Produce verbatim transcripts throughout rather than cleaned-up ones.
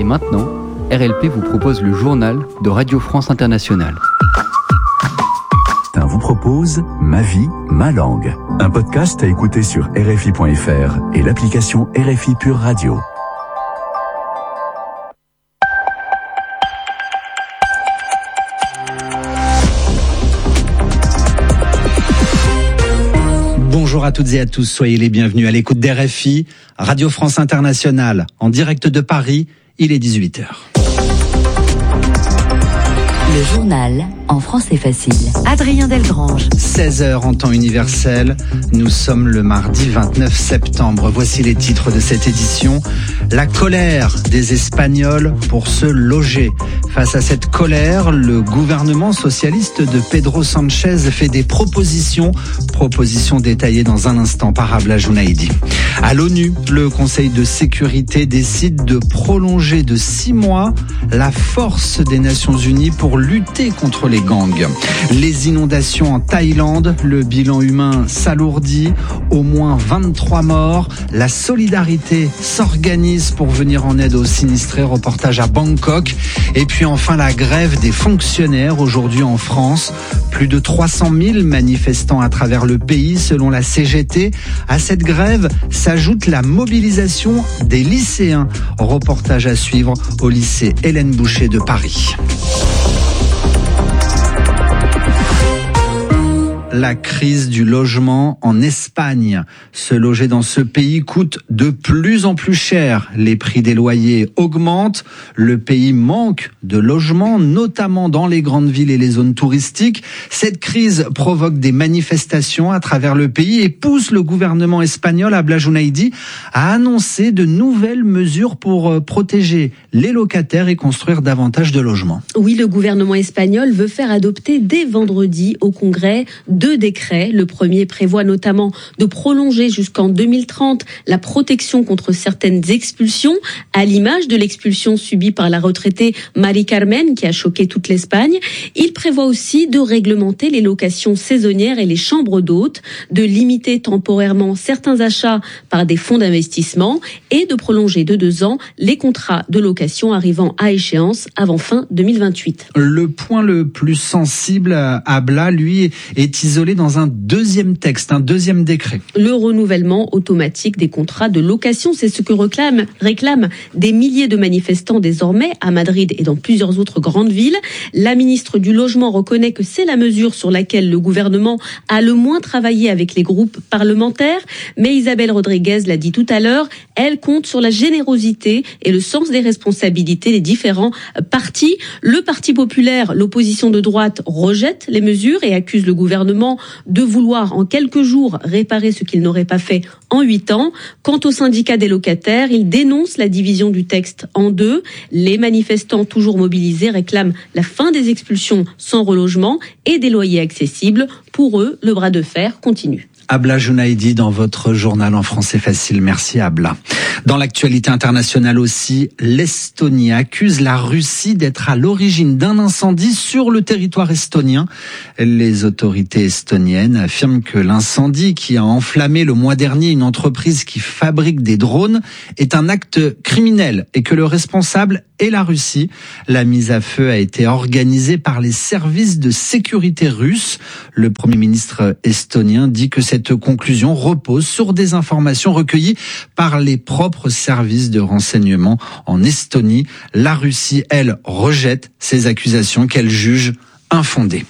maintenant, R L P vous propose le journal de Radio France Internationale. vous propose Ma vie, ma langue. Un podcast à écouter sur R F I point F R et l'application R F I Pure Radio. Bonjour à toutes et à tous, soyez les bienvenus à l'écoute d'R F I, Radio France Internationale, en direct de Paris, il est dix-huit heures. Le journal en français facile. Adrien Delgrange. seize heures en temps universel. Nous sommes le mardi vingt-neuf septembre. Voici les titres de cette édition. La colère des Espagnols pour se loger. Face à cette colère, le gouvernement socialiste de Pedro Sánchez fait des propositions. Propositions détaillées dans un instant par Abla Jounaidi. À l'ONU, le Conseil de sécurité décide de prolonger de six mois la force des Nations Unies pour lutter contre les gangs. Les inondations en Thaïlande, le bilan humain s'alourdit, au moins vingt-trois morts. La solidarité s'organise pour venir en aide aux sinistrés, reportage à Bangkok. Et puis enfin la grève des fonctionnaires aujourd'hui en France. Plus de trois cent mille manifestants à travers le pays selon la C G T. À cette grève s'ajoute la mobilisation des lycéens. Reportage à suivre au lycée Hélène Boucher de Paris. La crise du logement en Espagne. Se loger dans ce pays coûte de plus en plus cher. Les prix des loyers augmentent. Le pays manque de logements, notamment dans les grandes villes et les zones touristiques. Cette crise provoque des manifestations à travers le pays et pousse le gouvernement espagnol, Abla Jounaidi, à annoncer de nouvelles mesures pour protéger les locataires et construire davantage de logements. Oui, le gouvernement espagnol veut faire adopter dès vendredi au Congrès deux décrets. Le premier prévoit notamment de prolonger jusqu'en deux mille trente la protection contre certaines expulsions, à l'image de l'expulsion subie par la retraitée Mari Carmen qui a choqué toute l'Espagne. Il prévoit aussi de réglementer les locations saisonnières et les chambres d'hôtes, de limiter temporairement certains achats par des fonds d'investissement et de prolonger de deux ans les contrats de location arrivant à échéance avant fin deux mille vingt-huit. Le point le plus sensible à Abla, lui, est isolé dans un deuxième texte, un deuxième décret. Le renouvellement automatique des contrats de location, c'est ce que réclament, réclament des milliers de manifestants désormais à Madrid et dans plusieurs autres grandes villes. La ministre du Logement reconnaît que c'est la mesure sur laquelle le gouvernement a le moins travaillé avec les groupes parlementaires, mais Isabel Rodriguez l'a dit tout à l'heure, elle compte sur la générosité et le sens des responsabilités des différents partis. Le Parti populaire, l'opposition de droite, rejette les mesures et accuse le gouvernement de vouloir en quelques jours réparer ce qu'il n'aurait pas fait en huit ans. Quant au syndicat des locataires, il dénonce la division du texte en deux. Les manifestants toujours mobilisés réclament la fin des expulsions sans relogement et des loyers accessibles. Pour eux, le bras de fer continue. Abla Jounaidi dans votre journal en français facile. Merci Abla. Dans l'actualité internationale aussi, l'Estonie accuse la Russie d'être à l'origine d'un incendie sur le territoire estonien. Les autorités estoniennes affirment que l'incendie qui a enflammé le mois dernier une entreprise qui fabrique des drones est un acte criminel et que le responsable est la Russie. La mise à feu a été organisée par les services de sécurité russes. Le Premier ministre estonien dit que cette conclusion repose sur des informations recueillies par les propres services de renseignement en Estonie. La Russie, elle, rejette ces accusations qu'elle juge infondées.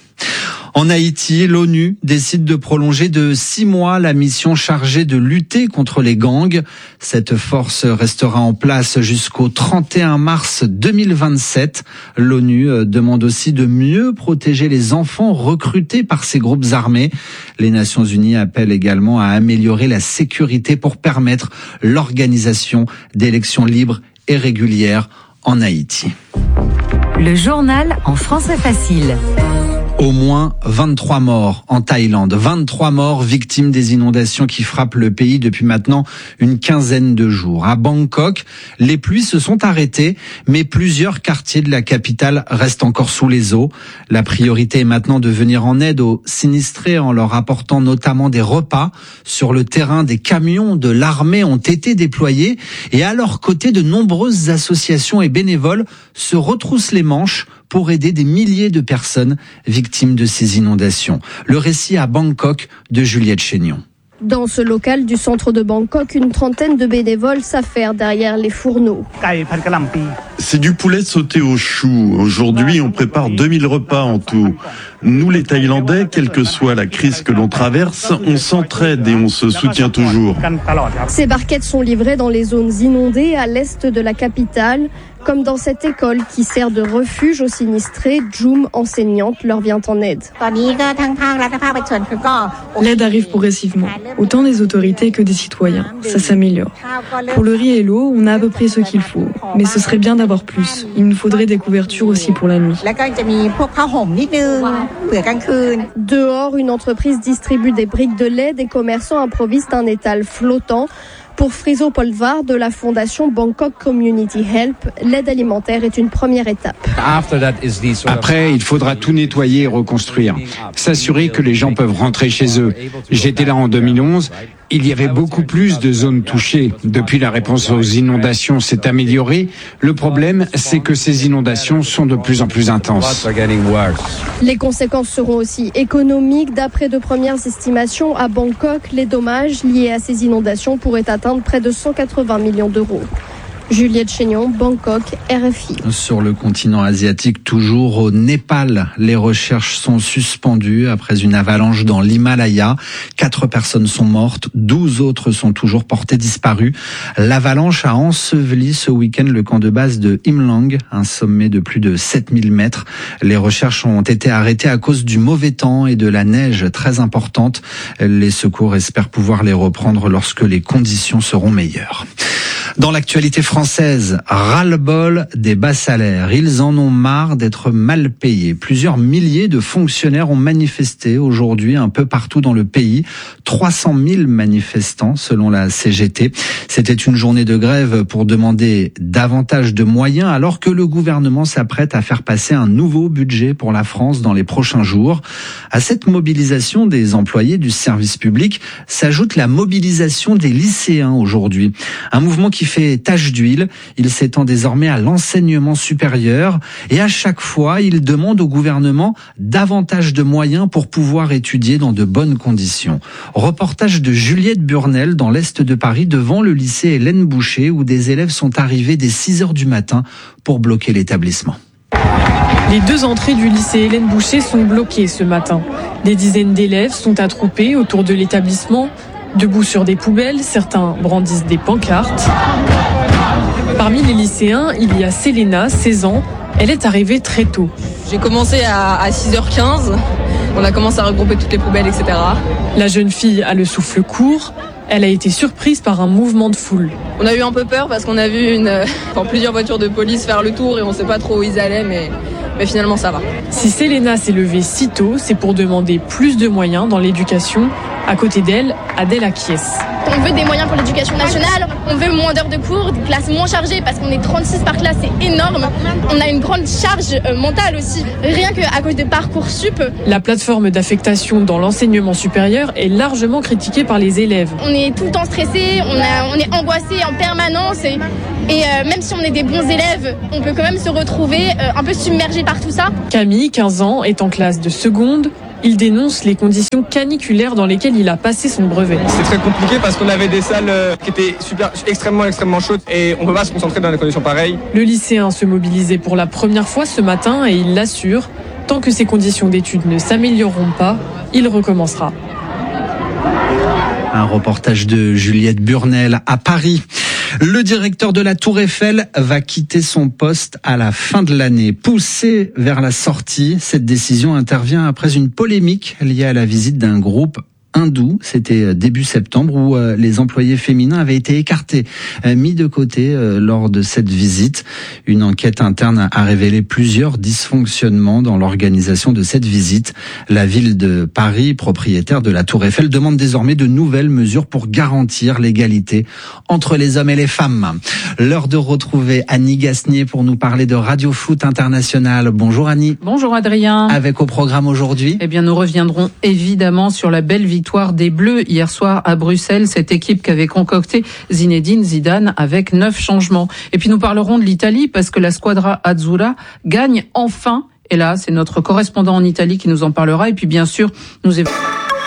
En Haïti, l'ONU décide de prolonger de six mois la mission chargée de lutter contre les gangs. Cette force restera en place jusqu'au trente et un mars deux mille vingt-sept. L'ONU demande aussi de mieux protéger les enfants recrutés par ces groupes armés. Les Nations Unies appellent également à améliorer la sécurité pour permettre l'organisation d'élections libres et régulières en Haïti. Le journal en français facile. Au moins vingt-trois morts en Thaïlande, vingt-trois morts victimes des inondations qui frappent le pays depuis maintenant une quinzaine de jours. À Bangkok, les pluies se sont arrêtées, mais plusieurs quartiers de la capitale restent encore sous les eaux. La priorité est maintenant de venir en aide aux sinistrés en leur apportant notamment des repas. Sur le terrain, des camions de l'armée ont été déployés et à leur côté, de nombreuses associations et bénévoles se retroussent les manches pour aider des milliers de personnes victimes de ces inondations. Le récit à Bangkok de Juliette Chénion. Dans ce local du centre de Bangkok, une trentaine de bénévoles s'affairent derrière les fourneaux. C'est du poulet sauté au chou. Aujourd'hui, on prépare deux mille repas en tout. Nous, les Thaïlandais, quelle que soit la crise que l'on traverse, on s'entraide et on se soutient toujours. Ces barquettes sont livrées dans les zones inondées à l'est de la capitale, comme dans cette école qui sert de refuge aux sinistrés. Jum, enseignante, leur vient en aide. L'aide arrive progressivement, autant des autorités que des citoyens. Ça s'améliore. Pour le riz et l'eau, on a à peu près ce qu'il faut. Mais ce serait bien d'avoir plus. Il nous faudrait des couvertures aussi pour la nuit. Dehors, une entreprise distribue des briques de lait. Des commerçants improvisent un étal flottant. Pour Friso Polvar de la fondation Bangkok Community Help, l'aide alimentaire est une première étape. Après, il faudra tout nettoyer et reconstruire. S'assurer que les gens peuvent rentrer chez eux. J'étais là en deux mille onze. Il y avait beaucoup plus de zones touchées. Depuis, la réponse aux inondations s'est améliorée. Le problème, c'est que ces inondations sont de plus en plus intenses. Les conséquences seront aussi économiques. D'après de premières estimations, à Bangkok, les dommages liés à ces inondations pourraient atteindre près de cent quatre-vingts millions d'euros. Juliette Chénion, Bangkok, R F I. Sur le continent asiatique, toujours au Népal, les recherches sont suspendues après une avalanche dans l'Himalaya. Quatre personnes sont mortes, douze autres sont toujours portées disparues. L'avalanche a enseveli ce week-end le camp de base de Himlang, un sommet de plus de sept mille mètres. Les recherches ont été arrêtées à cause du mauvais temps et de la neige très importante. Les secours espèrent pouvoir les reprendre lorsque les conditions seront meilleures. Dans l'actualité française, ras-le-bol des bas salaires. Ils en ont marre d'être mal payés. Plusieurs milliers de fonctionnaires ont manifesté aujourd'hui un peu partout dans le pays. trois cent mille manifestants selon la C G T. C'était une journée de grève pour demander davantage de moyens alors que le gouvernement s'apprête à faire passer un nouveau budget pour la France dans les prochains jours. À cette mobilisation des employés du service public s'ajoute la mobilisation des lycéens aujourd'hui. Un mouvement qui fait tache d'huile. Il s'étend désormais à l'enseignement supérieur et à chaque fois, il demande au gouvernement davantage de moyens pour pouvoir étudier dans de bonnes conditions. Reportage de Juliette Burnel dans l'est de Paris devant le lycée Hélène Boucher où des élèves sont arrivés dès six heures du matin pour bloquer l'établissement. Les deux entrées du lycée Hélène Boucher sont bloquées ce matin. Des dizaines d'élèves sont attroupés autour de l'établissement. Debout sur des poubelles, certains brandissent des pancartes. Parmi les lycéens, il y a Selena, seize ans. Elle est arrivée très tôt. J'ai commencé à, à six heures quinze. On a commencé à regrouper toutes les poubelles, et cetera. La jeune fille a le souffle court. Elle a été surprise par un mouvement de foule. On a eu un peu peur parce qu'on a vu une, enfin, plusieurs voitures de police faire le tour et on ne sait pas trop où ils allaient, mais, mais finalement ça va. Si Selena s'est levée si tôt, c'est pour demander plus de moyens dans l'éducation. À côté d'elle, Adèle acquiesce. On veut des moyens pour l'éducation nationale, on veut moins d'heures de cours, des classes moins chargées parce qu'on est trente-six par classe, c'est énorme. On a une grande charge mentale aussi, rien qu'à cause de Parcoursup. La plateforme d'affectation dans l'enseignement supérieur est largement critiquée par les élèves. On est tout le temps stressé, on, a, on est angoissé en permanence et, et euh, même si on est des bons élèves, on peut quand même se retrouver euh, un peu submergé par tout ça. Camille, quinze ans, est en classe de seconde. Il dénonce les conditions caniculaires dans lesquelles il a passé son brevet. C'est très compliqué parce qu'on avait des salles qui étaient super, extrêmement, extrêmement chaudes et on ne peut pas se concentrer dans des conditions pareilles. Le lycéen se mobilisait pour la première fois ce matin et il l'assure, tant que ses conditions d'études ne s'amélioreront pas, il recommencera. Un reportage de Juliette Burnel à Paris. Le directeur de la Tour Eiffel va quitter son poste à la fin de l'année. Poussé vers la sortie, cette décision intervient après une polémique liée à la visite d'un groupe hindou, c'était début septembre, où euh, les employés féminins avaient été écartés, euh, mis de côté euh, lors de cette visite. Une enquête interne a révélé plusieurs dysfonctionnements dans l'organisation de cette visite. La ville de Paris, propriétaire de la Tour Eiffel, demande désormais de nouvelles mesures pour garantir l'égalité entre les hommes et les femmes. L'heure de retrouver Annie Gasnier pour nous parler de Radio Foot International. Bonjour Annie. Bonjour Adrien. Avec au programme aujourd'hui, eh bien, nous reviendrons évidemment sur la belle victoire des Bleus hier soir à Bruxelles, cette équipe qu'avait concocté Zinedine Zidane avec neuf changements. Et puis nous parlerons de l'Italie parce que la Squadra Azzurra gagne enfin. Et là, c'est notre correspondant en Italie qui nous en parlera. Et puis bien sûr, nous évo-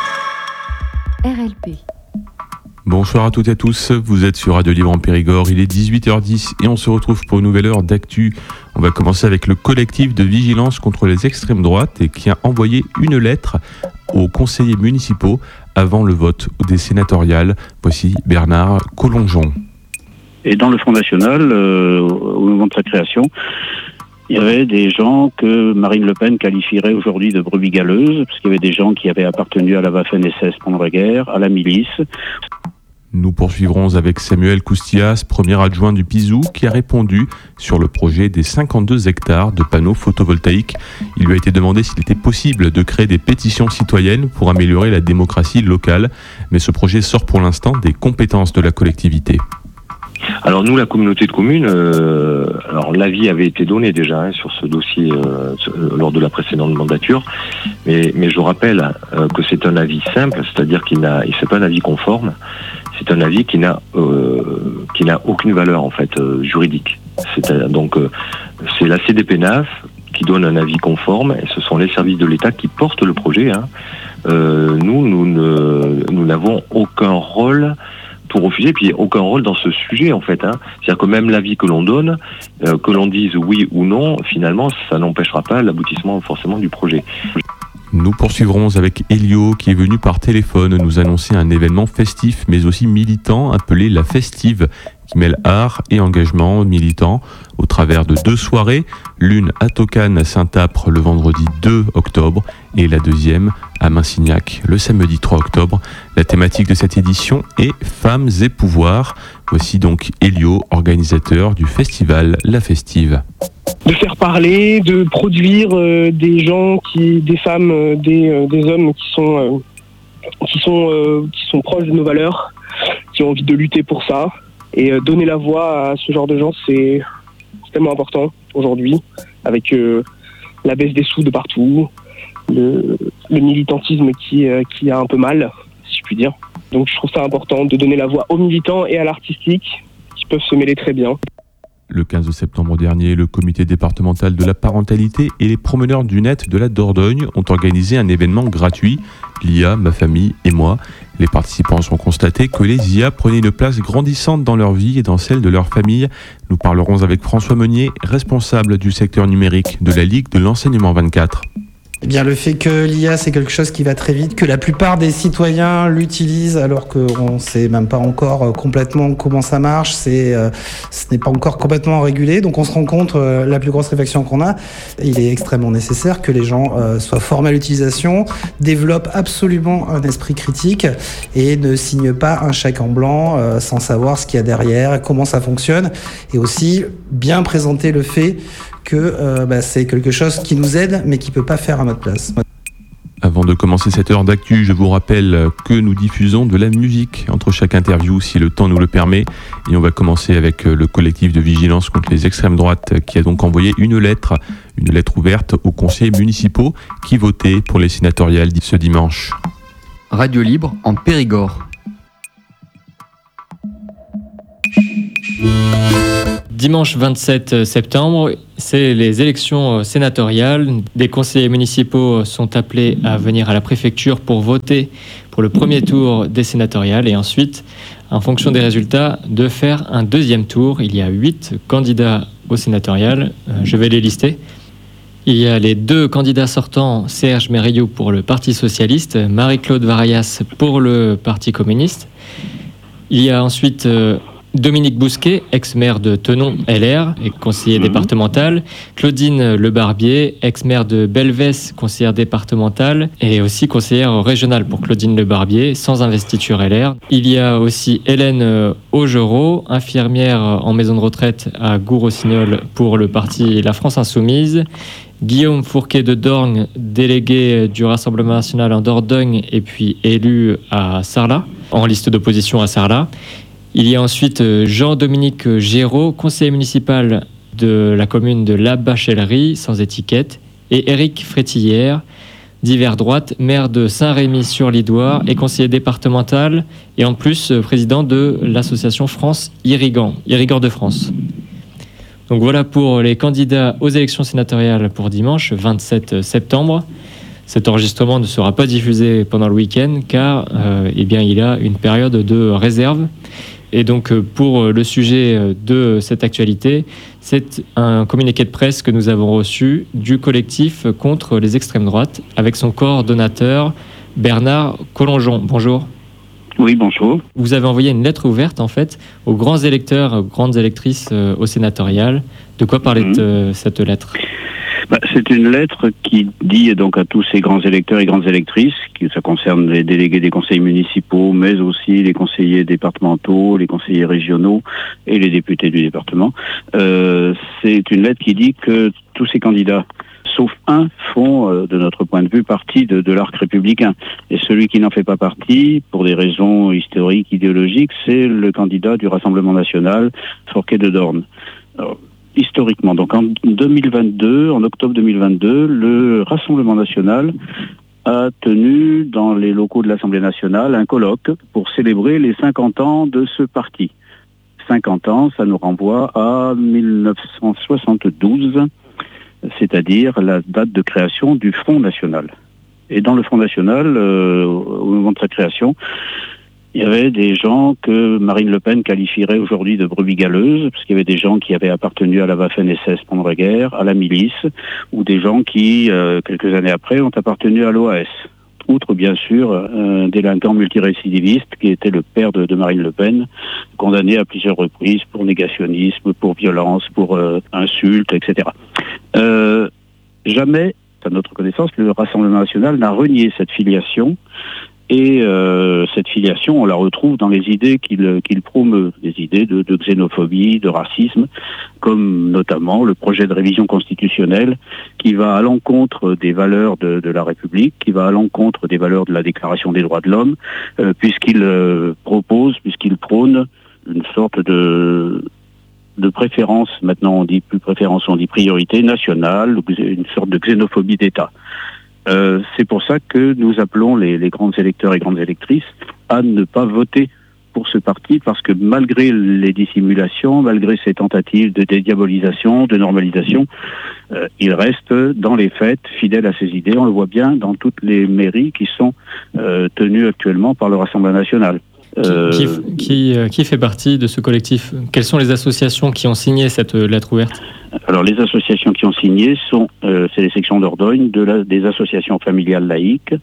R L P. Bonsoir à toutes et à tous, vous êtes sur Radio Libre en Périgord, il est dix-huit heures dix et on se retrouve pour une nouvelle heure d'actu. On va commencer avec le collectif de vigilance contre les extrêmes droites et qui a envoyé une lettre aux conseillers municipaux avant le vote des sénatoriales. Voici Bernard Collongeon. Et dans le Front National, euh, au moment de sa création, il y avait des gens que Marine Le Pen qualifierait aujourd'hui de brebis galeuses, parce qu'il y avait des gens qui avaient appartenu à la Waffen S S pendant la guerre, à la milice. Nous poursuivrons avec Samuel Coustillas, premier adjoint du P I S O, qui a répondu sur le projet des cinquante-deux hectares de panneaux photovoltaïques. Il lui a été demandé s'il était possible de créer des pétitions citoyennes pour améliorer la démocratie locale, mais ce projet sort pour l'instant des compétences de la collectivité. Alors nous, la communauté de communes, euh, alors l'avis avait été donné déjà hein, sur ce dossier euh, lors de la précédente mandature, mais, mais je rappelle euh, que c'est un avis simple, c'est-à-dire qu'il n'a, c'est pas un avis conforme, c'est un avis qui n'a, euh, qui n'a aucune valeur en fait euh, juridique. C'est donc euh, c'est la C D P N A F qui donne un avis conforme et ce sont les services de l'État qui portent le projet. Hein. Euh, nous, nous, ne, nous n'avons aucun rôle pour refuser, puis aucun rôle dans ce sujet en fait. Hein. C'est-à-dire que même l'avis que l'on donne, euh, que l'on dise oui ou non, finalement, ça n'empêchera pas l'aboutissement forcément du projet. Nous poursuivrons avec Elio qui est venu par téléphone nous annoncer un événement festif mais aussi militant appelé La Festive qui mêle art et engagement militant au travers de deux soirées, l'une à Tocane à Saint-Apre le vendredi deux octobre et la deuxième à Minsignac le samedi trois octobre. La thématique de cette édition est Femmes et pouvoir. Voici donc Elio, organisateur du festival La Festive. De faire parler, de produire euh, des gens, qui, des femmes, euh, des, euh, des hommes qui sont, euh, qui, sont, euh, qui sont proches de nos valeurs, qui ont envie de lutter pour ça. Et euh, donner la voix à ce genre de gens, c'est, c'est tellement important aujourd'hui, avec euh, la baisse des sous de partout, le, le militantisme qui, euh, qui a un peu mal, si je puis dire. Donc je trouve ça important de donner la voix aux militants et à l'artistique, qui peuvent se mêler très bien. Le quinze septembre dernier, le comité départemental de la parentalité et les promeneurs du net de la Dordogne ont organisé un événement gratuit, l'I A, ma famille et moi. Les participants ont constaté que les I A prenaient une place grandissante dans leur vie et dans celle de leur famille. Nous parlerons avec François Meunier, responsable du secteur numérique de la Ligue de l'enseignement vingt-quatre. Eh bien, le fait que l'I A, c'est quelque chose qui va très vite, que la plupart des citoyens l'utilisent alors qu'on ne sait même pas encore complètement comment ça marche, c'est, euh, ce n'est pas encore complètement régulé. Donc, on se rend compte, euh, la plus grosse réflexion qu'on a, il est extrêmement nécessaire que les gens euh, soient formés à l'utilisation, développent absolument un esprit critique et ne signent pas un chèque en blanc euh, sans savoir ce qu'il y a derrière, comment ça fonctionne, et aussi bien présenter le fait que euh, bah, c'est quelque chose qui nous aide mais qui ne peut pas faire à notre place. Avant de commencer cette heure d'actu, je vous rappelle que nous diffusons de la musique entre chaque interview si le temps nous le permet. Et on va commencer avec le collectif de vigilance contre les extrêmes droites qui a donc envoyé une lettre, une lettre ouverte aux conseillers municipaux qui votaient pour les sénatoriales ce dimanche. Radio Libre en Périgord. Dimanche vingt-sept septembre, c'est les élections sénatoriales. Des conseillers municipaux sont appelés à venir à la préfecture pour voter pour le premier tour des sénatoriales et ensuite, en fonction des résultats, de faire un deuxième tour. Il y a huit candidats aux sénatoriales. Je vais les lister. Il y a les deux candidats sortants, Serge Merriot pour le Parti socialiste, Marie-Claude Varayas pour le Parti communiste. Il y a ensuite Dominique Bousquet, ex-maire de Thonon, L R, et conseiller mmh. départemental. Claudine Lebarbier, ex-maire de Belvès, conseillère départementale, et aussi conseillère régionale pour Claudine Lebarbier, sans investiture L R. Il y a aussi Hélène Augereau, infirmière en maison de retraite à Goux-Rossignol pour le parti La France Insoumise. Guillaume Fourquet de Dorgne, délégué du Rassemblement National en Dordogne et puis élu à Sarlat, en liste d'opposition à Sarlat. Il y a ensuite Jean-Dominique Géraud, conseiller municipal de la commune de La Bachellerie, sans étiquette, et Éric Frétillère, divers droite, maire de Saint-Rémy-sur-Lidoire et conseiller départemental, et en plus président de l'association France Irrigant, Irrigant de France. Donc voilà pour les candidats aux élections sénatoriales pour dimanche vingt-sept septembre. Cet enregistrement ne sera pas diffusé pendant le week-end car euh, eh bien, il a une période de réserve. Et donc pour le sujet de cette actualité, c'est un communiqué de presse que nous avons reçu du collectif contre les extrêmes droites avec son coordonnateur Bernard Collonjon. Bonjour. Oui, bonjour. Vous avez envoyé une lettre ouverte, en fait, aux grands électeurs, aux grandes électrices euh, au sénatorial. De quoi parlait mmh. euh, cette lettre ? bah, C'est une lettre qui dit donc à tous ces grands électeurs et grandes électrices, qui, ça concerne les délégués des conseils municipaux, mais aussi les conseillers départementaux, les conseillers régionaux et les députés du département. Euh, c'est une lettre qui dit que tous ces candidats, sauf un, font, euh, de notre point de vue, partie de, de l'arc républicain. Et celui qui n'en fait pas partie, pour des raisons historiques, idéologiques, c'est le candidat du Rassemblement national, Fourquet de Dorgne. Alors, historiquement, donc en deux mille vingt-deux, en octobre deux mille vingt-deux, le Rassemblement national a tenu dans les locaux de l'Assemblée nationale un colloque pour célébrer les cinquante ans de ce parti. cinquante ans, ça nous renvoie à mille neuf cent soixante-douze, c'est-à-dire la date de création du Front National. Et dans le Front National, euh, au moment de sa création, il y avait des gens que Marine Le Pen qualifierait aujourd'hui de brebis galeuses, parce qu'il y avait des gens qui avaient appartenu à la Waffen S S pendant la guerre, à la milice, ou des gens qui, euh, quelques années après, ont appartenu à l'O A S. Outre, bien sûr, un délinquant multirécidiviste qui était le père de, de Marine Le Pen, condamné à plusieurs reprises pour négationnisme, pour violence, pour euh, insultes, et cetera. Euh, jamais, à notre connaissance, le Rassemblement national n'a renié cette filiation. Et euh, cette filiation, on la retrouve dans les idées qu'il qu'il promeut, des idées de, de xénophobie, de racisme, comme notamment le projet de révision constitutionnelle qui va à l'encontre des valeurs de, de la République, qui va à l'encontre des valeurs de la Déclaration des droits de l'homme, euh, puisqu'il euh, propose, puisqu'il prône une sorte de... de préférence, maintenant on dit plus préférence, on dit priorité nationale, une sorte de xénophobie d'État. Euh, c'est pour ça que nous appelons les, les grands électeurs et grandes électrices à ne pas voter pour ce parti, parce que malgré les dissimulations, malgré ces tentatives de dédiabolisation, de normalisation, euh, il reste dans les faits fidèle à ses idées. On le voit bien dans toutes les mairies qui sont euh, tenues actuellement par le Rassemblement national. Euh... Qui, qui, qui fait partie de ce collectif ? Quelles sont les associations qui ont signé cette lettre ouverte ? Alors, les associations qui ont signé sont, euh, c'est les sections d'Ordogne, de la, des associations familiales laïques,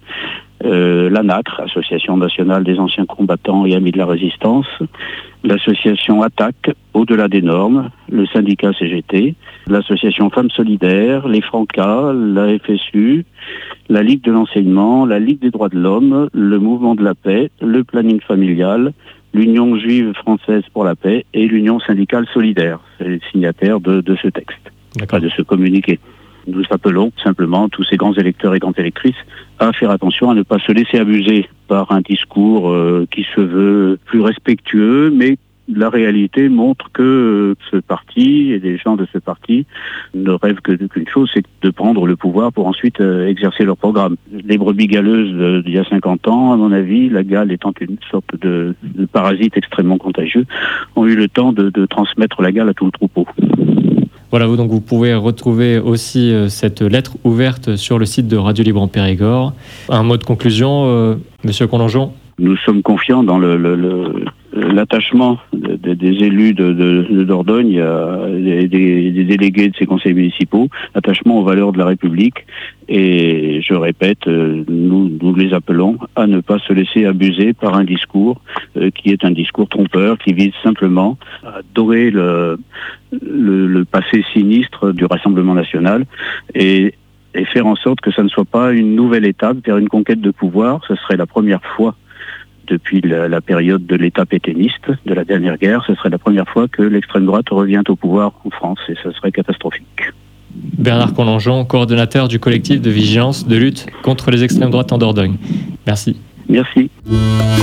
euh, l'ANACRE, Association nationale des anciens combattants et amis de la résistance, l'association ATTAC, Au-delà des normes, le syndicat C G T, l'association Femmes solidaires, les Francas, la F S U, la Ligue de l'enseignement, la Ligue des droits de l'homme, le Mouvement de la paix, le planning familial, l'Union juive française pour la paix et l'Union syndicale solidaire. C'est les signataires de, de ce texte, pas de ce communiqué. Nous appelons simplement tous ces grands électeurs et grandes électrices à faire attention à ne pas se laisser abuser par un discours euh, qui se veut plus respectueux, mais la réalité montre que euh, ce parti et les gens de ce parti ne rêvent que qu'une chose, c'est de prendre le pouvoir pour ensuite euh, exercer leur programme. Les brebis galeuses euh, d'il y a cinquante ans, à mon avis, la gale étant une sorte de, de parasite extrêmement contagieux, ont eu le temps de, de transmettre la gale à tout le troupeau. Voilà, donc vous pouvez retrouver aussi euh, cette lettre ouverte sur le site de Radio Libre en Périgord. Un mot de conclusion, euh, Monsieur Collonjon ? Nous sommes confiants dans le, le, le, l'attachement de, des élus de, de, de Dordogne, des, des, des délégués de ces conseils municipaux, l'attachement aux valeurs de la République. Et je répète, nous, nous les appelons à ne pas se laisser abuser par un discours euh, qui est un discours trompeur, qui vise simplement à dorer le, le, le passé sinistre du Rassemblement national et, et faire en sorte que ça ne soit pas une nouvelle étape vers une conquête de pouvoir. Ce serait la première fois depuis la, la période de l'État pétainiste, de la dernière guerre, ce serait la première fois que l'extrême droite revient au pouvoir en France et ce serait catastrophique. Bernard Conlangeon, coordonnateur du collectif de vigilance de lutte contre les extrêmes droites en Dordogne. Merci. Merci.